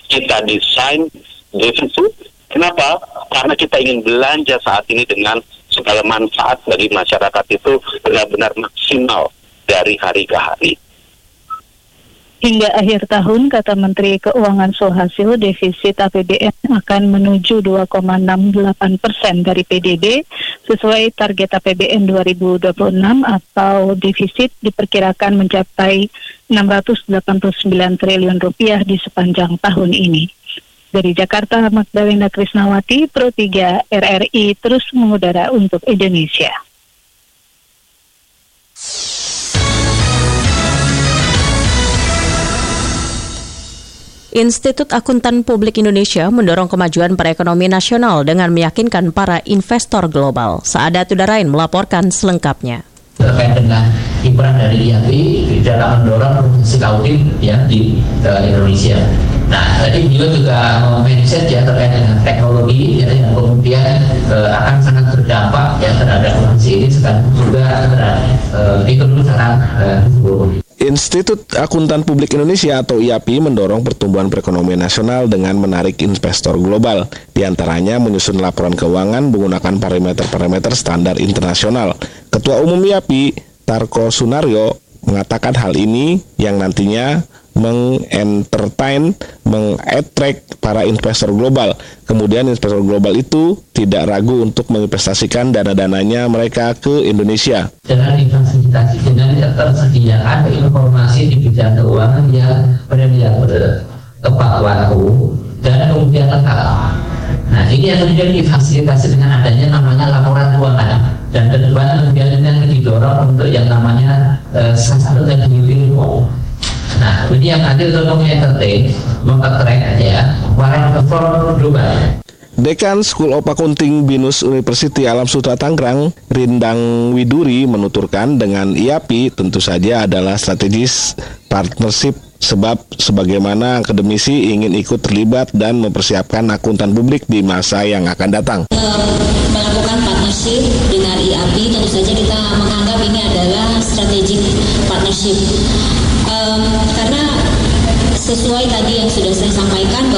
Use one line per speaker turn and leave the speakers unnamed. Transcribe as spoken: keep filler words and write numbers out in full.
kita desain defisit. Kenapa? Karena kita ingin belanja saat ini dengan segala manfaat bagi masyarakat itu benar-benar maksimal dari hari ke hari.
Hingga akhir tahun, kata Menteri Keuangan Suhasil, defisit A P B N akan menuju dua koma enam delapan persen dari P D B sesuai target A P B N dua ribu dua puluh enam atau defisit diperkirakan mencapai enam ratus delapan puluh sembilan triliun rupiah di sepanjang tahun ini. Dari Jakarta, Magdalena Krisnawati, Pro tiga R R I terus mengudara untuk Indonesia.
Institut Akuntan Publik Indonesia mendorong kemajuan perekonomian nasional dengan meyakinkan para investor global. Saada Tudarain melaporkan selengkapnya.
Terkait dengan kiprah dari I A P I dalam mendorong produksi audit ya di uh, Indonesia. Nah, tadi beliau juga mention ya terkait dengan teknologi ya, yang kemudian uh, akan sangat berdampak ya terhadap produksi ini sekaligus juga terhadap uh, ekonomi secara uh,
Institut Akuntan Publik Indonesia atau I A P I mendorong pertumbuhan perekonomian nasional dengan menarik investor global. Di antaranya menyusun laporan keuangan menggunakan parameter-parameter standar internasional. Ketua Umum I A P I, Tarko Sunaryo, mengatakan hal ini yang nantinya meng-entertain, meng-attract para investor global. Kemudian investor global itu tidak ragu untuk menginvestasikan dana-dananya mereka ke Indonesia.
Dengan difasilitasi dengan tersediaan informasi di bidang keuangan yang benar-benar tepat waktu dan kemudian lengkap. Nah, ini yang kemudian difasilitasi dengan adanya namanya laporan keuangan dan kedepan kemudian yang didorong untuk yang namanya uh, sustainability report. Nah, ini yang nanti untuk mengentertain, meng-attract ya, para investor global.
Dekan School of Accounting Binus University Alam Sutera Tangerang, Rindang Widuri, menuturkan dengan I A P I tentu saja adalah strategis partnership sebab sebagaimana akademisi ingin ikut terlibat dan mempersiapkan akuntan publik di masa yang akan datang.
Melakukan partnership dengan I A P I tentu saja kita menganggap ini adalah strategic partnership um, karena sesuai tadi yang sudah saya sampaikan